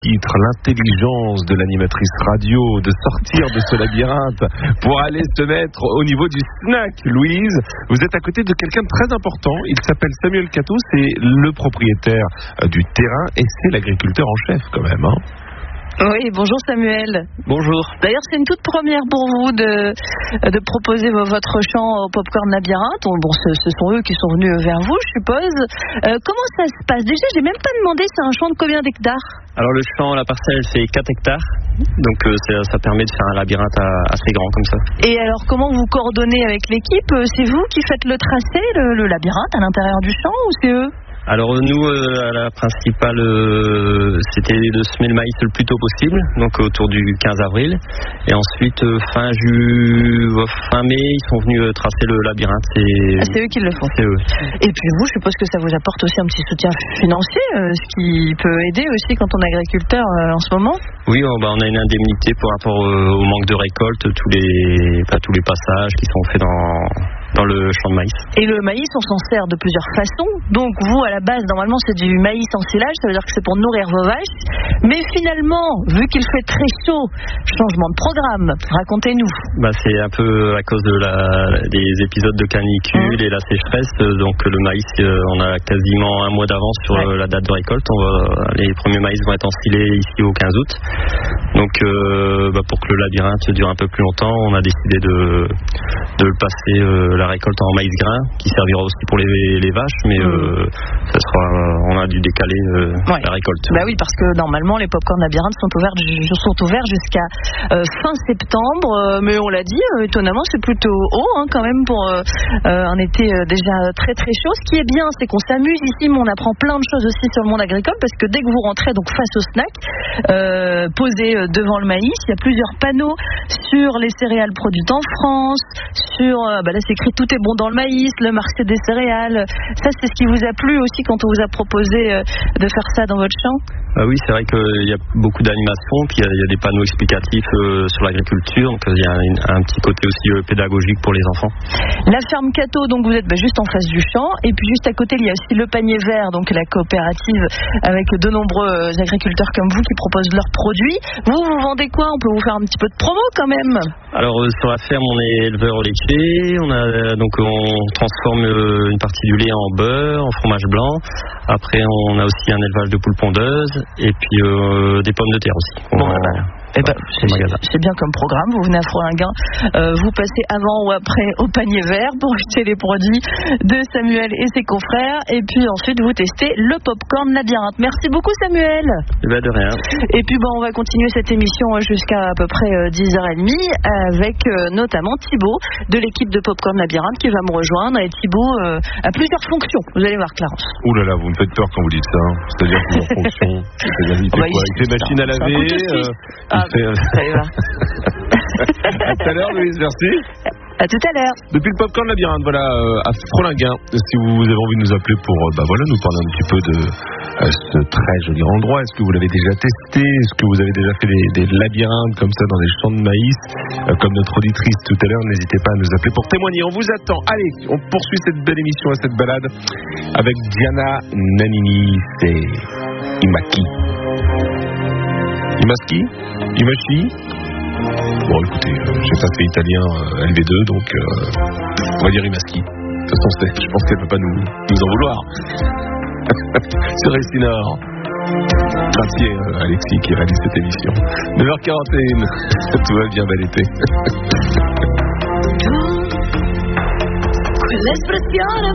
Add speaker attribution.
Speaker 1: titre, l'intelligence de l'animatrice radio, de sortir de ce labyrinthe pour aller se mettre au niveau du snack. Louise, vous êtes à côté de quelqu'un de très important. Il s'appelle Samuel Cateau, c'est le propriétaire du terrain et c'est l'agriculteur en chef quand même.
Speaker 2: Oui, bonjour Samuel.
Speaker 3: Bonjour.
Speaker 2: D'ailleurs, c'est une toute première pour vous de proposer votre chant au Popcorn Labyrinthe. Bon, ce sont eux qui sont venus vers vous, je suppose. Comment ça se passe? Déjà, j'ai même pas demandé, c'est un champ de combien d'hectares?
Speaker 3: Alors le champ, la parcelle, fait 4 hectares. Donc ça permet de faire un labyrinthe assez grand comme ça.
Speaker 2: Et alors, comment vous coordonnez avec l'équipe? C'est vous qui faites le tracé, le labyrinthe à l'intérieur du champ, ou c'est eux?
Speaker 3: Alors nous, la principale, c'était de semer le maïs le plus tôt possible, donc autour du 15 avril. Et ensuite, fin mai, ils sont venus tracer le labyrinthe.
Speaker 2: C'est eux qui le font.
Speaker 3: C'est eux.
Speaker 2: Et puis vous, je suppose que ça vous apporte aussi un petit soutien financier, ce qui peut aider aussi quand on est agriculteur en ce moment.
Speaker 3: Oui, on a une indemnité par rapport au manque de récolte, tous les passages qui sont faits dans le champ de maïs.
Speaker 2: Et le maïs, on s'en sert de plusieurs façons. Donc vous, à la base, normalement, c'est du maïs en silage, ça veut dire que c'est pour nourrir vos vaches. Mais finalement, vu qu'il fait très chaud, changement de programme, racontez-nous.
Speaker 3: C'est un peu à cause des épisodes de canicule et la sécheresse. Donc le maïs, on a quasiment un mois d'avance sur la date de récolte. Les premiers maïs vont être ensilés ici au 15 août. Donc pour que le labyrinthe dure un peu plus longtemps, on a décidé de le passer la récolte en maïs grain, qui servira aussi pour les vaches, mais on a dû décaler la récolte.
Speaker 2: Oui, parce que normalement les Popcorn Labyrinthe sont ouverts jusqu'à fin septembre, mais on l'a dit, étonnamment c'est plutôt haut quand même pour un été déjà très très chaud. Ce qui est bien, c'est qu'on s'amuse ici, mais on apprend plein de choses aussi sur le monde agricole, parce que dès que vous rentrez donc face au snack, posé devant le maïs, il y a plusieurs panneaux sur les céréales produites en France, sur là c'est écrit tout est bon dans le maïs, le marché des céréales. Ça, c'est ce qui vous a plu aussi quand on vous a proposé de faire ça dans votre champ?
Speaker 3: Oui, c'est vrai qu'il y a beaucoup d'animations, puis il y a des panneaux explicatifs sur l'agriculture, donc il y a un petit côté aussi pédagogique pour les enfants.
Speaker 2: La ferme Cateau, donc vous êtes juste en face du champ, et puis juste à côté il y a aussi le panier vert, donc la coopérative avec de nombreux agriculteurs comme vous qui proposent leurs produits. Vous vendez quoi? On peut vous faire un petit peu de promo quand même?
Speaker 3: Alors sur la ferme, on est éleveur laitier, on transforme une partie du lait en beurre, en fromage blanc. Après, on a aussi un élevage de poules pondeuses et puis des pommes de terre aussi.
Speaker 2: C'est bien comme programme. Vous venez à Frolinguin, vous passez avant ou après au panier vert pour acheter les produits de Samuel et ses confrères, et puis ensuite vous testez le Popcorn Labyrinthe. Merci beaucoup Samuel.
Speaker 3: De rien.
Speaker 2: Et puis on va continuer cette émission jusqu'à peu près 10h30 avec notamment Thibaut de l'équipe de Popcorn Labyrinthe qui va me rejoindre. Et Thibaut a plusieurs fonctions, vous allez voir Clarence.
Speaker 1: Ouh là là, vous me faites peur quand vous dites ça. C'est-à-dire plusieurs fonctions. C'est-à-dire il fait quoi? Il fait machine à laver. À tout à l'heure, Louise, merci.
Speaker 2: À tout à l'heure.
Speaker 1: Depuis le Popcorn Labyrinthe, à Frolinguin, si vous avez envie de nous appeler pour nous parler un petit peu de ce très joli endroit. Est-ce que vous l'avez déjà testé? Est-ce que vous avez déjà fait des labyrinthes comme ça dans des champs de maïs, comme notre auditrice tout à l'heure? N'hésitez pas à nous appeler pour témoigner. On vous attend. Allez, on poursuit cette belle émission et cette balade avec Diana Nannini. C'est Imaki. Imachi. Bon, écoutez, j'ai pas fait italien LV2, donc on va dire Imaschi. De toute façon, je pense qu'elle ne peut pas nous en vouloir. Sur Essinor. Merci Alexis qui réalise cette émission. 9h41. Tout va bien, bel été.